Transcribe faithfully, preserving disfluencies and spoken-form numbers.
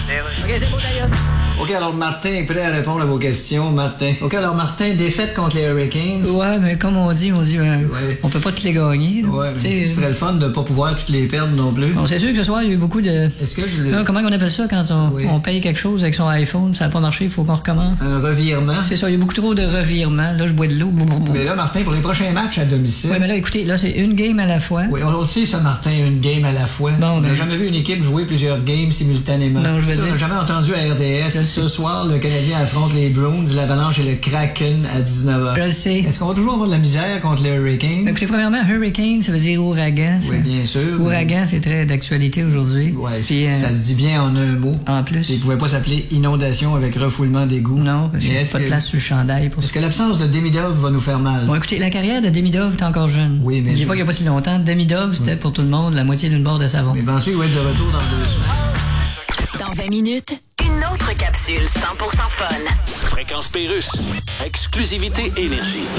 OK, c'est beau, d'ailleurs. OK, alors Martin est prêt à répondre à vos questions. Martin. OK, alors Martin, défaite contre les Hurricanes. Ouais, mais comme on dit, on dit, euh, ouais. on peut pas toutes les gagner. Là. Ouais, mais ce serait le fun de pas pouvoir toutes les perdre non plus. Bon, c'est sûr que ce soir, il y a eu beaucoup de... Est-ce que je le... Là, comment on appelle ça quand on, oui. on paye quelque chose avec son iPhone, ça n'a pas marché, il faut qu'on recommence? Un revirement. C'est ça, il y a beaucoup trop de revirements. Là, je bois de l'eau. Mais là, Martin, pour les prochains matchs à domicile... Oui, mais là, écoutez, là, c'est une game à la fois. Oui, on le sait, ça, Martin, une game à la fois. Bon, on n'a ben... jamais vu une équipe jouer plusieurs games simultanément. Non, je veux ça, dire... on n'a jamais entendu à R D S. Ce soir, le Canadien affronte les Bruins, l'Avalanche et le Kraken à dix-neuf heures. Je le sais. Est-ce qu'on va toujours avoir de la misère contre les Hurricanes? Écoutez, premièrement, Hurricane, ça veut dire ouragan. Ça. Oui, bien sûr. Ouragan, c'est très d'actualité aujourd'hui. Oui, puis euh, ça se dit bien en un mot. En plus. Il ne pouvait pas s'appeler inondation avec refoulement d'égouts. Non, parce qu'il n'y a pas de place sur le chandail pour ça. Est-ce que l'absence de Demidov va nous faire mal? Bon, écoutez, la carrière de Demidov est encore jeune. Oui, mais... Il n'y a pas qu'il n'y a pas si longtemps. Demidov, c'était oui. pour tout le monde la moitié d'une barre de savon. Mais bien sûr, il va être de retour dans deux semaines. Dans vingt minutes, une autre capsule cent pour cent fun. Fréquence Pérusse. Exclusivité Énergie.